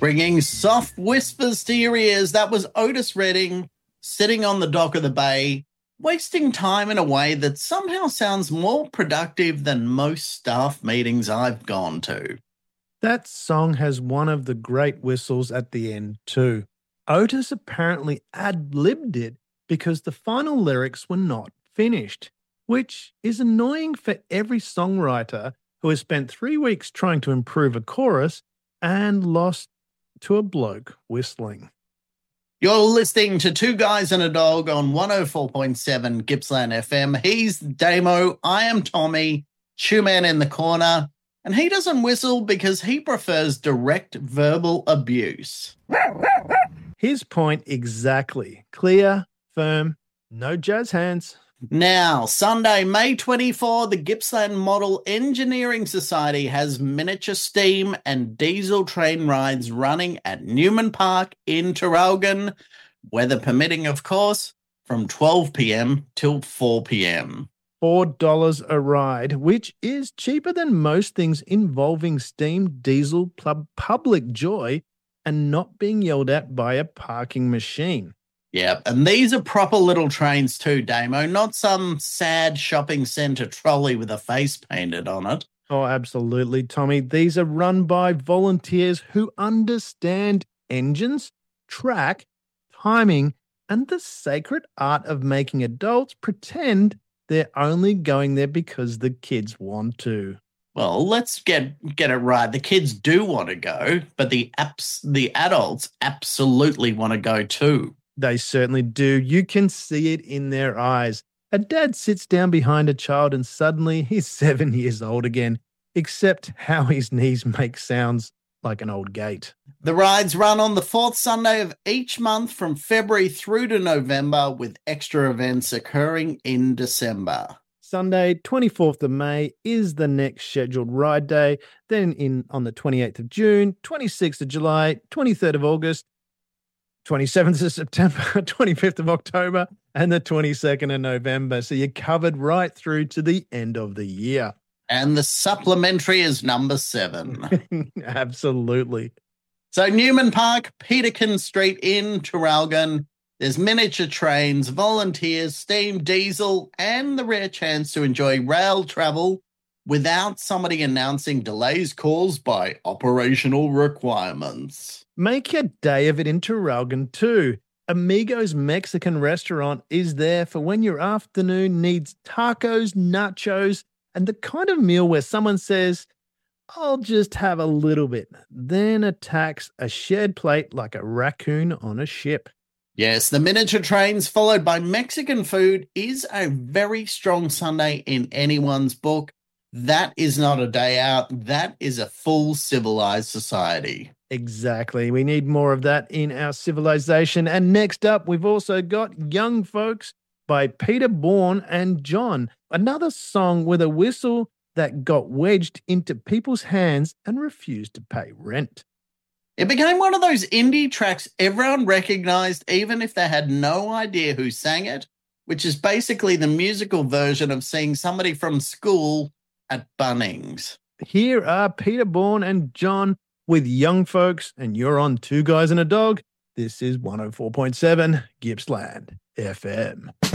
Bringing soft whispers to your ears, that was Otis Redding sitting on the dock of the bay, wasting time in a way that somehow sounds more productive than most staff meetings I've gone to. That song has one of the great whistles at the end too. Otis apparently ad-libbed it because the final lyrics were not finished, which is annoying for every songwriter who has spent 3 weeks trying to improve a chorus and lost to a bloke whistling. You're listening to Two Guys and a Dog on 104.7 Gippsland FM. He's Damo, I am Tommy, Shoeman in the corner, and he doesn't whistle because he prefers direct verbal abuse. His point exactly. Clear, firm, no jazz hands. Now, Sunday, May 24, the Gippsland Model Engineering Society has miniature steam and diesel train rides running at Newman Park in Traralgon, weather permitting, of course, from 12 p.m. till 4 p.m. $4 a ride, which is cheaper than most things involving steam, diesel, public joy, and not being yelled at by a parking machine. Yep, and these are proper little trains too, Damo, not some sad shopping centre trolley with a face painted on it. Oh, absolutely, Tommy. These are run by volunteers who understand engines, track, timing, and the sacred art of making adults pretend they're only going there because the kids want to. Well, let's get it right. The kids do want to go, but the adults absolutely want to go too. They certainly do. You can see it in their eyes. A dad sits down behind a child and suddenly he's 7 years old again, except how his knees make sounds like an old gate. The rides run on the fourth Sunday of each month from February through to November, with extra events occurring in December. Sunday, 24th of May is the next scheduled ride day. Then on the 28th of June, 26th of July, 23rd of August, 27th of September, 25th of October, and the 22nd of November. So you're covered right through to the end of the year. And the supplementary is number 7. Absolutely. So Newman Park, Peterkin Street in Traralgon. There's miniature trains, volunteers, steam, diesel, and the rare chance to enjoy rail travel without somebody announcing delays caused by operational requirements. Make a day of it in Traralgon too. Amigos Mexican restaurant is there for when your afternoon needs tacos, nachos, and the kind of meal where someone says, I'll just have a little bit, then attacks a shared plate like a raccoon on a ship. Yes, the miniature trains followed by Mexican food is a very strong Sunday in anyone's book. That is not a day out. That is a full civilized society. Exactly. We need more of that in our civilization. And next up, we've also got Young Folks by Peter Bourne and John, another song with a whistle that got wedged into people's hands and refused to pay rent. It became one of those indie tracks everyone recognized, even if they had no idea who sang it, which is basically the musical version of seeing somebody from school at Bunnings. Here are Peter Bourne and John with Young Folks, and you're on Two Guys and a Dog. This is 104.7 Gippsland FM.